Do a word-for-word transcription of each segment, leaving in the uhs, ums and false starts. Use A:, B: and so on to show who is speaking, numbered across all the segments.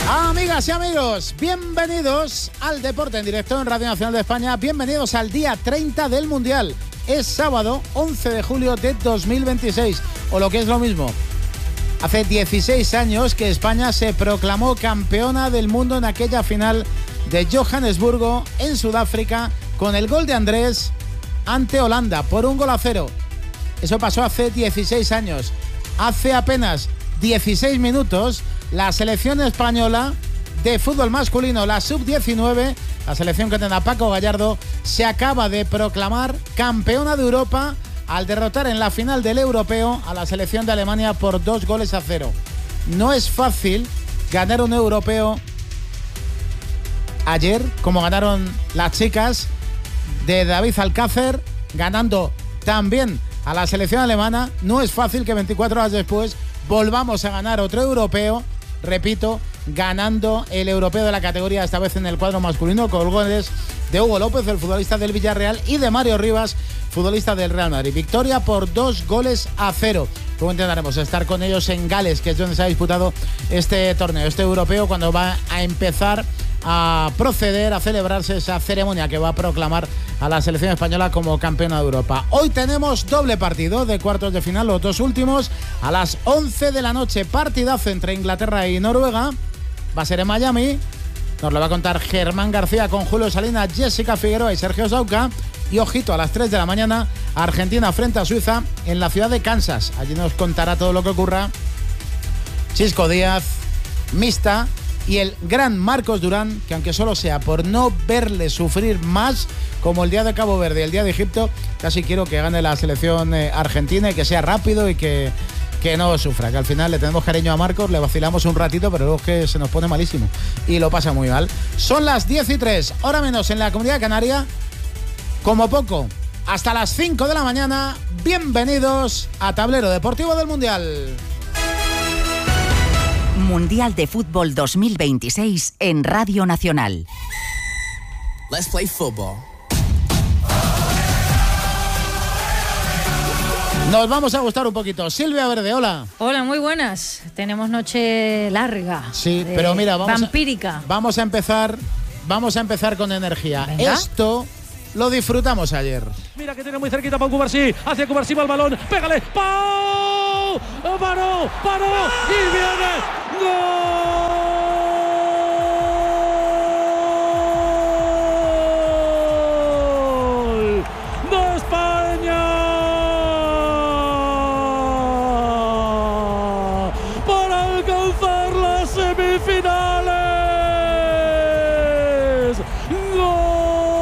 A: Amigas y amigos, bienvenidos al Deporte en Directo en Radio Nacional de España. Bienvenidos al día treinta del Mundial. Es sábado once de julio de dos mil veintiséis. O lo que es lo mismo, hace dieciséis años que España se proclamó campeona del mundo en aquella final de Johannesburgo, en Sudáfrica, con el gol de Andrés ante Holanda por un gol a cero. Eso pasó hace dieciséis años. Hace apenas dieciséis minutos, la selección española de fútbol masculino, la sub diecinueve, la selección que tiene Paco Gallardo, se acaba de proclamar campeona de Europa al derrotar en la final del europeo a la selección de Alemania por dos goles a cero. No es fácil ganar un europeo ayer, como ganaron las chicas de David Alcácer, ganando también a la selección alemana. No es fácil que veinticuatro horas después volvamos a ganar otro europeo, repito, ganando el europeo de la categoría, esta vez en el cuadro masculino, con goles de Hugo López, el futbolista del Villarreal, y de Mario Rivas, futbolista del Real Madrid. Victoria por dos goles a cero. Luego intentaremos estar con ellos en Gales, que es donde se ha disputado este torneo, este europeo, cuando va a empezar a proceder a celebrarse esa ceremonia que va a proclamar a la selección española como campeona de Europa. Hoy tenemos doble partido de cuartos de final, los dos últimos a las once de la noche, partidazo entre Inglaterra y Noruega. Va a ser en Miami, nos lo va a contar Germán García con Julio Salinas, Jessica Figueroa y Sergio Sauca. Y ojito, a las tres de la mañana, Argentina frente a Suiza en la ciudad de Kansas. Allí nos contará todo lo que ocurra Chisco Díaz, Mista y el gran Marcos Durán, que aunque solo sea por no verle sufrir más, como el día de Cabo Verde y el día de Egipto, casi quiero que gane la selección eh, argentina y que sea rápido y que, que no sufra, que al final le tenemos cariño a Marcos, le vacilamos un ratito, pero luego es que se nos pone malísimo y lo pasa muy mal. Son las diez y tres, hora menos en la Comunidad Canaria, como poco, hasta las cinco de la mañana. Bienvenidos a Tablero Deportivo del Mundial.
B: Mundial de Fútbol dos mil veintiséis en Radio Nacional.
C: Let's play football.
A: Nos vamos a gustar un poquito. Silvia Verde, hola.
D: Hola, muy buenas. Tenemos noche larga.
A: Sí, pero mira, vamos
D: vampírica.
A: A, vamos a empezar, vamos a empezar con energía.
D: Venga.
A: Esto lo disfrutamos ayer.
E: Mira que tiene muy cerquita para Cubarsí. Hacia Cubarsí va el balón. Pégale. ¡Pau! ¡Paró! ¡Paró! ¡Y viene! ¡Gol! ¡De España! Para alcanzar las semifinales. ¡Gol!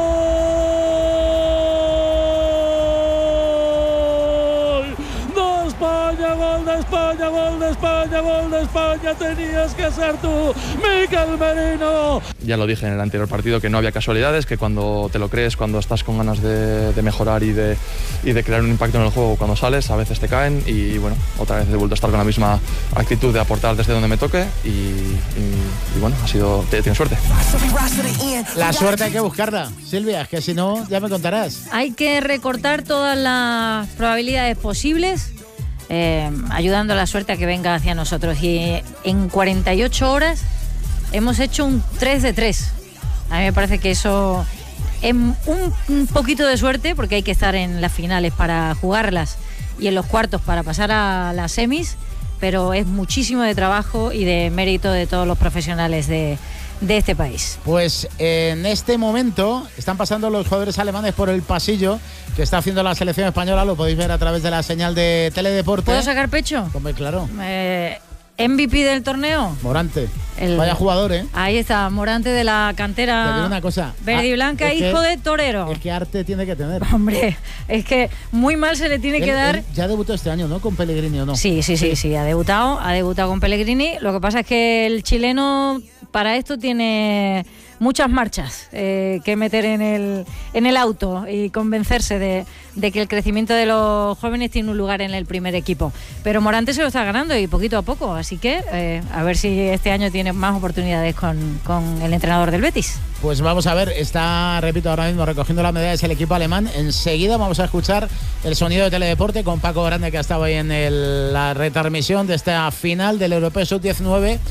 E: Gol de España, gol de España, gol de España, tenías que ser tú, Mikel Merino.
F: Ya lo dije en el anterior partido que no había casualidades, que cuando te lo crees, cuando estás con ganas de, de mejorar y de, y de crear un impacto en el juego, cuando sales, a veces te caen y bueno, otra vez he vuelto a estar con la misma actitud de aportar desde donde me toque y, y, y bueno, ha sido, tienes suerte.
A: La suerte hay que buscarla, Silvia, es que si no, ya me contarás.
D: Hay que recortar todas las probabilidades posibles, Eh, ayudando a la suerte a que venga hacia nosotros. Y en cuarenta y ocho horas hemos hecho un tres de tres. A mí me parece que eso es un, un poquito de suerte, porque hay que estar en las finales para jugarlas y en los cuartos para pasar a las semis, pero es muchísimo de trabajo y de mérito de todos los profesionales de, de este país.
A: Pues en este momento están pasando los jugadores alemanes por el pasillo que está haciendo la selección española. Lo podéis ver a través de la señal de Teledeporte.
D: ¿Puedo sacar pecho?
A: Hombre, claro.
D: Eh, M V P del torneo.
A: Morante.
D: El,
A: Vaya jugador, ¿eh?
D: Ahí está, Morante de la cantera.
A: Te digo una cosa.
D: Verde y blanca,
A: es que,
D: hijo de torero.
A: Es que arte tiene que tener.
D: Hombre, es que muy mal se le tiene
A: él,
D: que dar.
A: Él ya debutó este año, ¿no? Con Pellegrini, ¿o no?
D: Sí, sí, sí, sí, sí, ha debutado, ha debutado con Pellegrini. Lo que pasa es que el chileno para esto tiene muchas marchas eh, que meter en el, en el auto y convencerse de, de que el crecimiento de los jóvenes tiene un lugar en el primer equipo. Pero Morante se lo está ganando y poquito a poco, así que eh, a ver si este año tiene más oportunidades con, con el entrenador del Betis.
A: Pues vamos a ver, está, repito, ahora mismo recogiendo las medallas el equipo alemán. Enseguida vamos a escuchar el sonido de Teledeporte con Paco Grande, que ha estado ahí en el, la retransmisión de esta final del Europeo sub diecinueve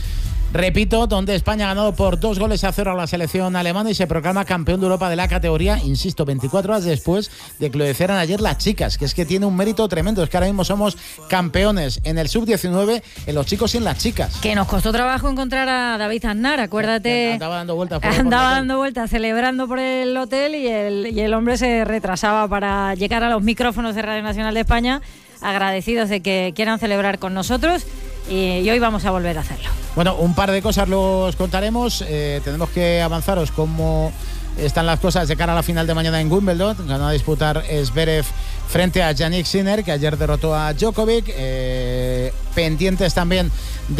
A: Repito, donde España ha ganado por dos goles a cero a la selección alemana y se proclama campeón de Europa de la categoría, insisto, veinticuatro horas después de que lo hicieran ayer las chicas, que es que tiene un mérito tremendo. Es que ahora mismo somos campeones en el sub diecinueve, en los chicos y en las chicas.
D: Que nos costó trabajo encontrar a David Aznar, acuérdate.
A: Andaba dando vueltas por,
D: andaba
A: por
D: dando vueltas, celebrando por el hotel y el, y el hombre se retrasaba para llegar a los micrófonos de Radio Nacional de España, agradecidos de que quieran celebrar con nosotros. Y, y hoy vamos a volver a hacerlo.
A: Bueno, un par de cosas los contaremos. Eh, tenemos que avanzaros cómo están las cosas de cara a la final de mañana en Wimbledon. Ganó a disputar Zverev frente a Jannik Sinner, que ayer derrotó a Djokovic. Eh, pendientes también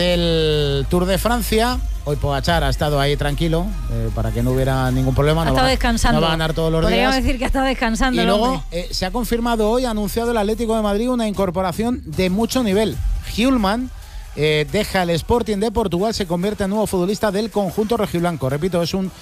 A: del Tour de Francia. Hoy Pogačar ha estado ahí tranquilo, eh, para que no hubiera ningún problema.
D: Ha
A: no
D: estado
A: va,
D: descansando.
A: No va a ganar todos los
D: Podríamos
A: días.
D: decir que ha estado descansando.
A: Y
D: el
A: luego
D: hombre.
A: eh, se ha confirmado hoy, ha anunciado el Atlético de Madrid una incorporación de mucho nivel. Hjulman eh, deja el Sporting de Portugal, se convierte en nuevo futbolista del conjunto rojiblanco. Repito, es un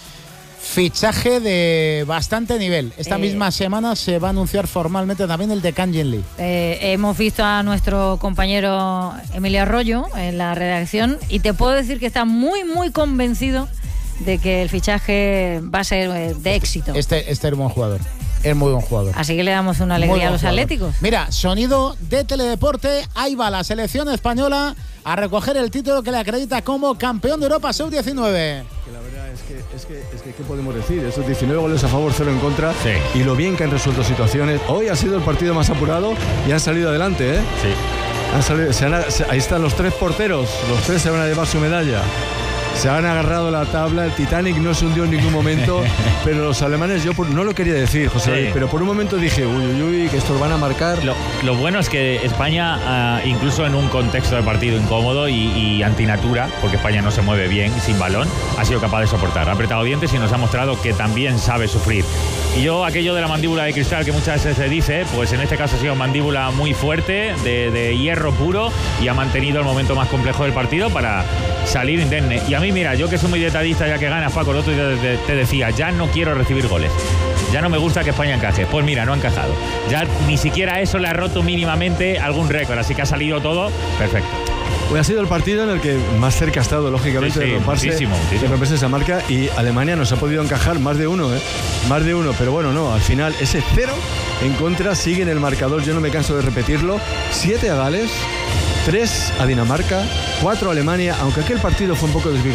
A: fichaje de bastante nivel. Esta
D: eh,
A: misma semana se va a anunciar formalmente también el de Kangin Lee.
D: Eh, hemos visto a nuestro compañero Emilio Arroyo en la redacción y te puedo decir que está muy, muy convencido de que el fichaje va a ser eh, de éxito.
A: Este, este es buen jugador. Es muy buen jugador.
D: Así que le damos una alegría a los
A: jugador.
D: atléticos.
A: Mira, sonido de Teledeporte. Ahí va la selección española a recoger el título que le acredita como campeón de Europa sub diecinueve.
G: Que la verdad es que, es que, es que ¿qué podemos decir? Esos diecinueve goles a favor, cero en contra.
H: Sí.
G: Y lo bien que han resuelto situaciones. Hoy ha sido el partido más apurado y han salido adelante, ¿eh?
H: Sí.
G: Han salido, se han, se, ahí están los tres porteros. Los tres se van a llevar su medalla. Se han agarrado la tabla, el Titanic no se hundió en ningún momento, pero los alemanes, yo por, no lo quería decir, José,
H: sí.
G: pero por un momento dije, uy, uy, uy, que estos van a marcar.
H: Lo, lo bueno es que España, uh, incluso en un contexto de partido incómodo y, y antinatura, porque España no se mueve bien sin balón, ha sido capaz de soportar. Ha apretado dientes y nos ha mostrado que también sabe sufrir. Y yo, aquello de la mandíbula de cristal que muchas veces se dice, pues en este caso ha sido mandíbula muy fuerte, de, de hierro puro, y ha mantenido el momento más complejo del partido para salir indemne. Y a mí, mira, yo que soy muy detallista, ya que ganas, Paco, el otro día te, te decía, ya no quiero recibir goles. Ya no me gusta que España encaje. Pues mira, no ha encajado. Ya ni siquiera eso le ha roto mínimamente algún récord, así que ha salido todo perfecto.
G: Hoy ha sido el partido en el que más cerca ha estado, lógicamente,
H: sí, sí,
G: de romperse,
H: muchísimo, muchísimo.
G: de romperse esa marca, y Alemania nos ha podido encajar más de uno, ¿eh? Más de uno, pero bueno, no, al final ese cero en contra sigue en el marcador, yo no me canso de repetirlo. Siete a Gales, tres a Dinamarca, cuatro a Alemania, aunque aquel partido fue un poco desvirtuado.